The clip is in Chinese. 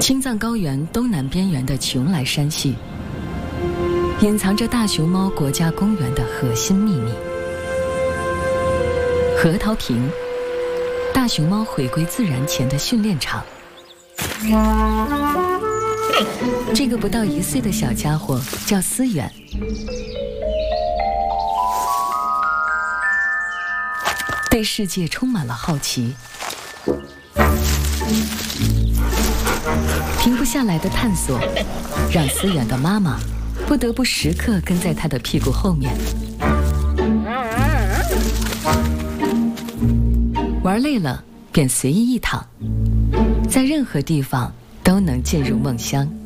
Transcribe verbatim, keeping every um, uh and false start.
青藏高原东南边缘的邛崃山系，隐藏着大熊猫国家公园的核心秘密。核桃坪，大熊猫回归自然前的训练场。这个不到一岁的小家伙叫思远，对世界充满了好奇。停不下来的探索，让思远的妈妈不得不时刻跟在他的屁股后面。玩累了便随意一躺，在任何地方都能进入梦乡。